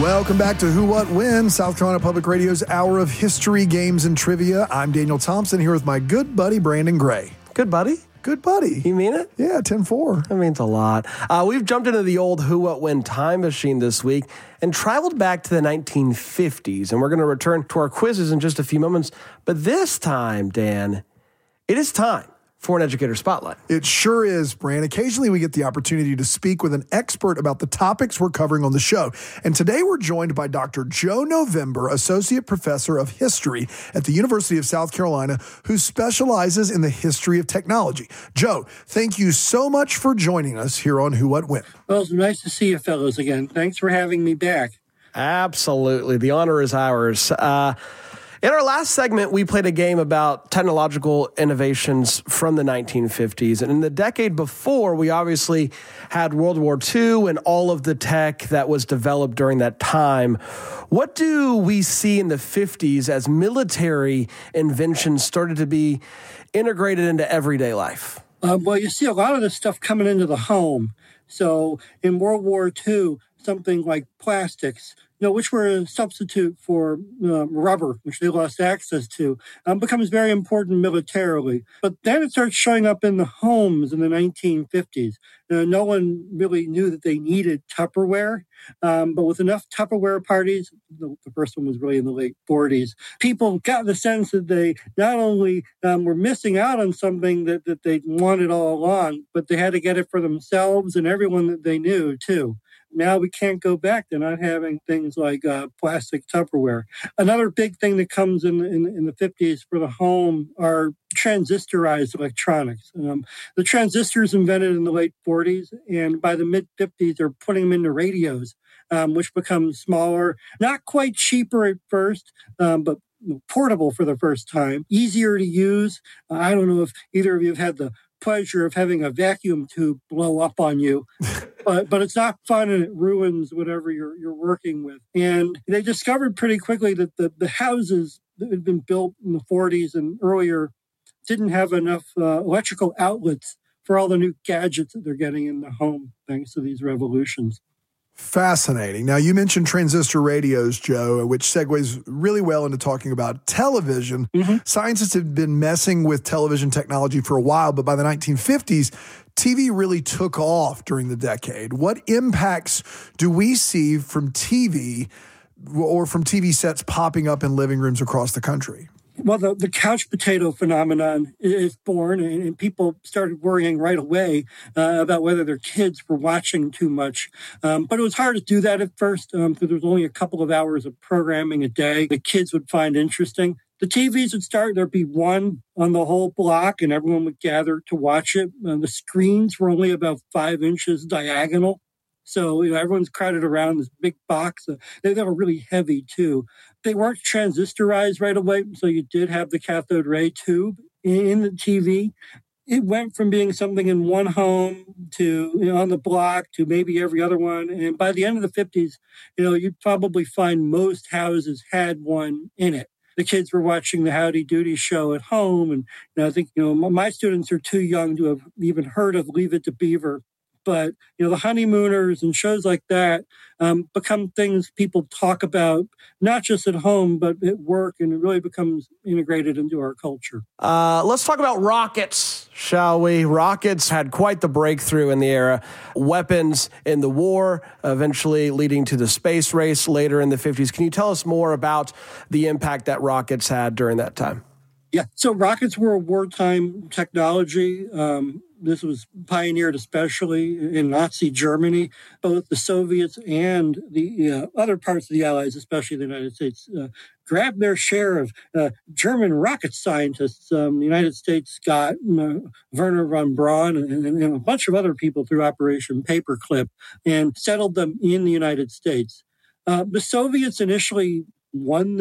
Welcome back to Who, What, When, South Carolina Public Radio's Hour of History, Games, and Trivia. I'm Daniel Thompson here with my good buddy, Brandon Gray. Good buddy? Good buddy. You mean it? Yeah, 10-4. That means a lot. We've jumped into the old Who, What, When time machine this week and traveled back to the 1950s. And we're going to return to our quizzes in just a few moments. But this time, Dan, it is time for an Educator Spotlight. It sure is, Brand. Occasionally we get the opportunity to speak with an expert about the topics we're covering on the show. And today we're joined by Dr. Joe November, Associate Professor of History at the University of South Carolina, who specializes in the history of technology. Joe, thank you so much for joining us here on Who, What, When. Well, it's nice to see you fellows again. Thanks for having me back. Absolutely. The honor is ours. In our last segment, we played a game about technological innovations from the 1950s. And in the decade before, we obviously had World War II and all of the tech that was developed during that time. What do we see in the 50s as military inventions started to be integrated into everyday life? Well, you see a lot of this stuff coming into the home. So in World War II, something like plastics, which were a substitute for rubber, which they lost access to, becomes very important militarily. But then it starts showing up in the homes in the 1950s. No one really knew that they needed Tupperware, but with enough Tupperware parties, the first one was really in the late 40s, people got the sense that they not only were missing out on something that they wanted all along, but they had to get it for themselves and everyone that they knew, too. Now we can't go back to not having things like plastic Tupperware. Another big thing that comes in the 50s for the home are transistorized electronics. The transistors invented in the late 40s, and by the mid-50s, they're putting them into radios, which become smaller, not quite cheaper at first, but portable for the first time, easier to use. I don't know if either of you have had the pleasure of having a vacuum tube blow up on you, but it's not fun and it ruins whatever you're working with. And they discovered pretty quickly that the houses that had been built in the 40s and earlier didn't have enough electrical outlets for all the new gadgets that they're getting in the home thanks to these revolutions. Fascinating. Now, you mentioned transistor radios, Joe, which segues really well into talking about television. Mm-hmm. Scientists have been messing with television technology for a while, but by the 1950s, TV really took off during the decade. What impacts do we see from TV or from TV sets popping up in living rooms across the country? Well, the couch potato phenomenon is born, and people started worrying right away about whether their kids were watching too much. But it was hard to do that at first because there was only a couple of hours of programming a day the kids would find interesting. The TVs would start, there'd be one on the whole block, and everyone would gather to watch it. The screens were only about 5 inches diagonal. So, everyone's crowded around this big box. They were really heavy, too. They weren't transistorized right away, so you did have the cathode ray tube in the TV. It went from being something in one home to on the block to maybe every other one. And by the end of the 50s, you'd probably find most houses had one in it. The kids were watching the Howdy Doody show at home. And I think, my students are too young to have even heard of Leave It to Beaver. But, the honeymooners and shows like that become things people talk about, not just at home, but at work, and it really becomes integrated into our culture. Let's talk about rockets, shall we? Rockets had quite the breakthrough in the era. Weapons in the war, eventually leading to the space race later in the 50s. Can you tell us more about the impact that rockets had during that time? Yeah, so rockets were a wartime technology. This was pioneered especially in Nazi Germany. Both the Soviets and the other parts of the Allies, especially the United States, grabbed their share of German rocket scientists. The United States got Wernher von Braun and a bunch of other people through Operation Paperclip and settled them in the United States. The Soviets initially won